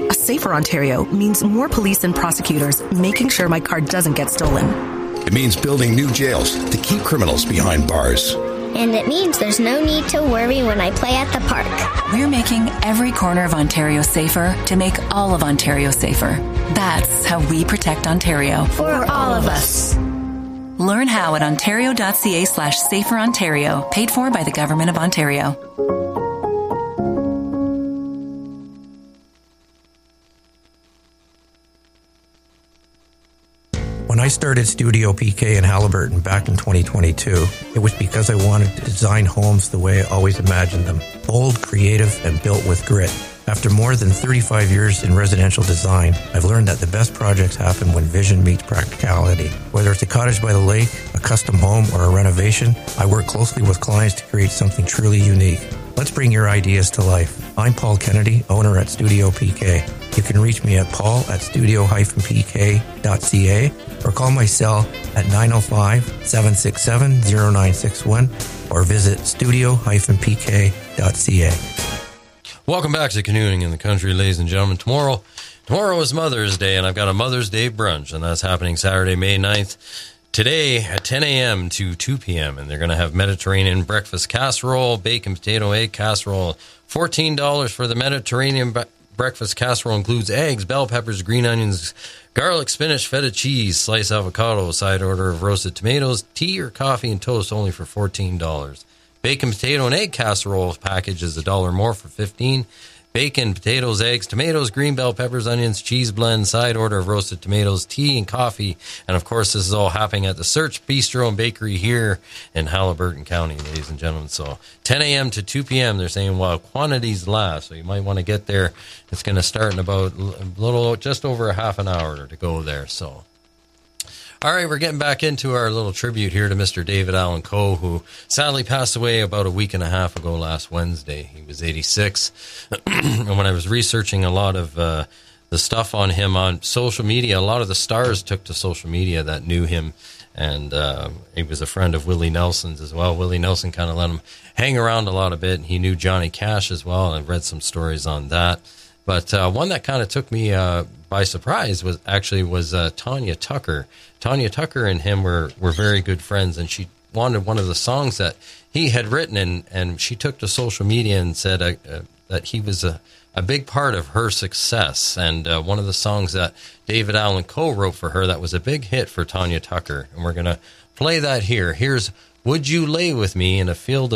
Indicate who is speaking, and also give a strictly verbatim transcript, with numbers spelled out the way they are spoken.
Speaker 1: A safer Ontario means more police and prosecutors making sure my car doesn't get stolen.
Speaker 2: It means building new jails to keep criminals behind bars.
Speaker 3: And it means there's no need to worry when I play at the park.
Speaker 4: We're making every corner of Ontario safer to make all of Ontario safer. That's how we protect Ontario.
Speaker 3: For all of us.
Speaker 4: Learn how at ontario.ca slash safer Ontario, paid for by the Government of Ontario.
Speaker 5: When I started Studio P K in Haliburton back in twenty twenty-two, it was because I wanted to design homes the way I always imagined them. Bold, creative, and built with grit. After more than thirty-five years in residential design, I've learned that the best projects happen when vision meets practicality. Whether it's a cottage by the lake, a custom home, or a renovation, I work closely with clients to create something truly unique. Let's bring your ideas to life. I'm Paul Kennedy, owner at Studio P K. You can reach me at paul at studio dash p k dot c a or call my cell at nine oh five, seven six seven, oh nine six one or visit studio dash p k dot c a.
Speaker 6: Welcome back to Canoeing in the Country, ladies and gentlemen. Tomorrow, tomorrow is Mother's Day, and I've got a Mother's Day brunch, and that's happening Saturday, May ninth. Today at ten a.m. to two p.m., and they're going to have Mediterranean breakfast casserole, bacon, potato, egg casserole. fourteen dollars for the Mediterranean be- breakfast casserole includes eggs, bell peppers, green onions, garlic, spinach, feta cheese, sliced avocado, side order of roasted tomatoes, tea or coffee and toast only for fourteen dollars. Bacon, potato, and egg casserole package is a dollar more for fifteen dollars. Bacon, potatoes, eggs, tomatoes, green bell peppers, onions, cheese blend, side order of roasted tomatoes, tea and coffee. And, of course, this is all happening at the Search Bistro and Bakery here in Haliburton County, ladies and gentlemen. So ten a.m. to two p.m., they're saying, well, quantities last. So you might want to get there. It's going to start in about a little, just over a half an hour to go there. So, all right, we're getting back into our little tribute here to Mister David Allan Coe, who sadly passed away about a week and a half ago last Wednesday. He was eighty-six. And when I was researching a lot of uh, the stuff on him on social media, a lot of the stars took to social media that knew him. And uh, he was a friend of Willie Nelson's as well. Willie Nelson kind of let him hang around a lot a bit. He knew Johnny Cash as well. I've read some stories on that. But uh, one that kind of took me uh, by surprise was actually was uh, Tanya Tucker. Tanya Tucker and him were, were very good friends, and she wanted one of the songs that he had written, and, and she took to social media and said uh, uh, that he was a, a big part of her success. And uh, one of the songs that David Allan Coe wrote for her that was a big hit for Tanya Tucker. And we're going to play that here. Here's Would You Lay With Me in a Field of